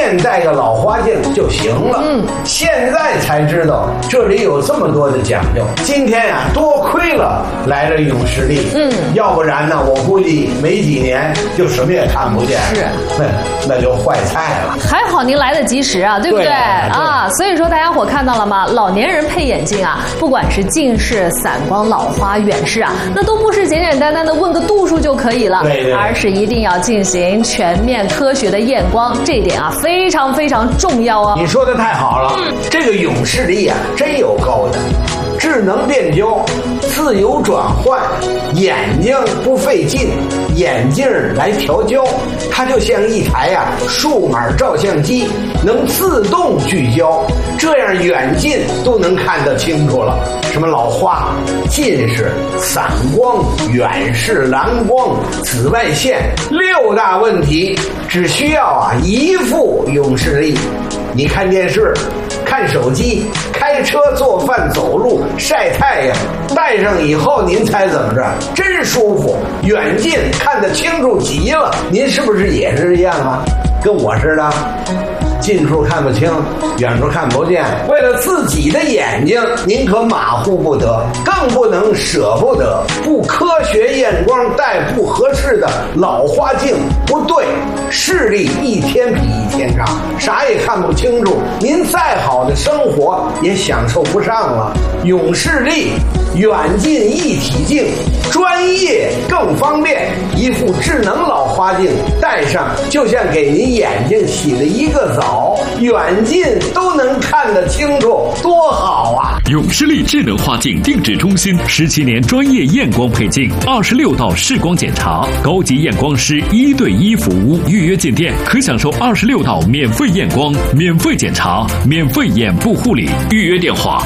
便戴个老花镜就行了。现在才知道这里有这么多的讲究。今天呀，多亏了来了永视力，要不然呢，我估计没几年就什么也看不见， 是， 那就坏菜了。 还好您来得及时啊，对不对？ 对啊，所以说大家伙看到了吗？老年人配眼镜啊，不管是近视、散光、老花、远视啊，那都不是简简单单的问个度数就可以了， 对， 而是一定要进行全面科学的验光，这一点啊非常非常重要哦。 你说的太好了，这个永视力啊真有高的，智能变焦，自由转换，眼睛不费劲，眼镜来调焦，它就像一台数码照相机，能自动聚焦，这样远近都能看得清楚了。什么老花、近视、散光、远视、蓝光、紫外线6大问题，只需要一副永视力。你看电视、看手机、开车、做饭、走路、晒太阳，戴上以后您猜怎么着？真舒服，远近看得清楚极了。您是不是也是这样啊？跟我似的，近处看不清，远处看不见。为了自己的眼睛，您可马虎不得，更不能舍不得。不科学验光戴不合适的老花镜，不对，视力一天比一天差，啥也看不清楚。您再好的生活也享受不上了。永视力远近一体镜，专业更方便，一副智能老花镜戴上，就像给您眼睛洗了一个澡，远近都能看得清楚，多好啊！ 永视力智能花镜定制中心17年专业验光配镜，26道视光检查，高级验光师1对1服务，预约进店可享受26道免费验光、免费检查、免费眼部护理。预约电话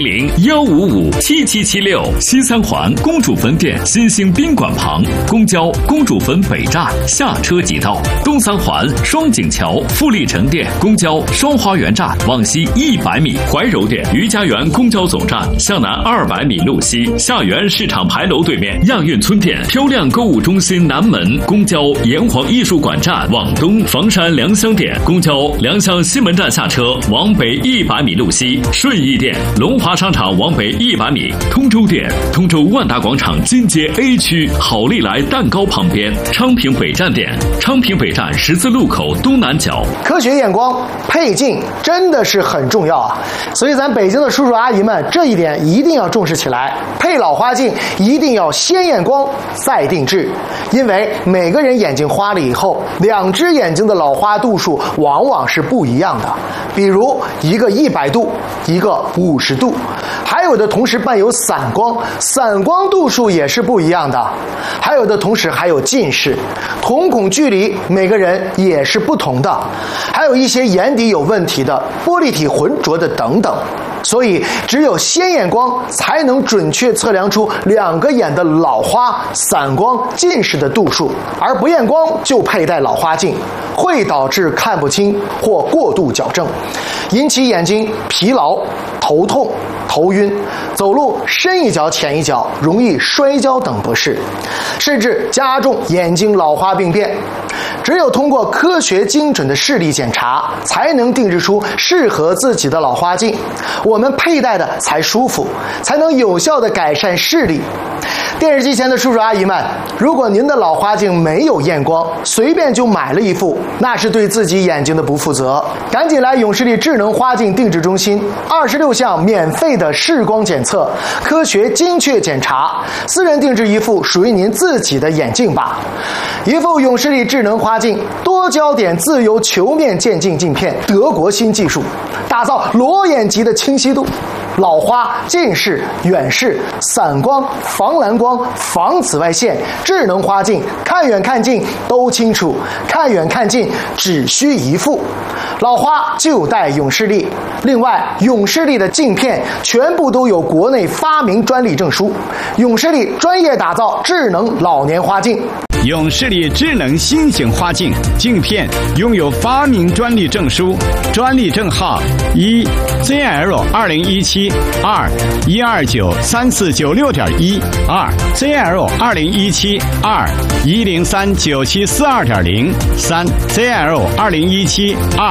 400-155-7776，西三环公主坟店新兴宾馆旁，公交公主坟北站下车即到；东三环双井桥富力城店公交双花园站往西100米，怀柔店余家园公交总站向南200米路西，下园市场牌楼对面亚运村店漂亮购物中心南门，公交炎黄艺术馆站往东房山良乡店公交良乡西门站下车往北100米路西，顺义店龙华商场往北100米，通州店通州万达广场金街 A 区好利来蛋糕旁边，昌平北站店昌平北站十字路口东南角。 科学验光配镜真的是很重要啊，所以咱北京的叔叔阿姨们这一点一定要重视起来。配老花镜一定要先验光再定制，因为每个人眼睛花了以后，2只眼睛的老花度数往往是不一样的，比如一个100度，一个50度，还有的同时伴有散光，散光度数也是不一样的，还有的同时还有近视，瞳孔距离每个人也是不同的，还有一些眼底有问题的，玻璃体浑浊的等等。所以只有先验光才能准确测量出2个眼的老花、散光、近视的度数，而不验光就佩戴老花镜会导致看不清或过度矫正，引起眼睛疲劳、头痛、头晕，走路深一脚浅一脚，容易摔跤等不适，甚至加重眼睛老花病变。只有通过科学精准的视力检查，才能定制出适合自己的老花镜，我们佩戴的才舒服，才能有效地改善视力。电视机前的叔叔阿姨们，如果您的老花镜没有验光，随便就买了一副，那是对自己眼睛的不负责。赶紧来永视力智能花镜定制中心，26项免费的视光检测，科学精确检查，私人定制一副属于您自己的眼镜吧。一副永视力智能花镜，多焦点自由球面渐进镜片，德国新技术，打造裸眼级的清晰度。老花、近视、远视、散光、防蓝光、防紫外线，智能花镜，看远看近都清楚，看远看近只需一副。老花就戴永视力，另外永视力的镜片全部都有国内发明专利证书，永视力专业打造智能老年花镜。 永视力智能新型花镜镜片拥有发明专利证书，专利证号1ZL2017 2129349.1 2ZL2017 2103972.0 3ZL2017 2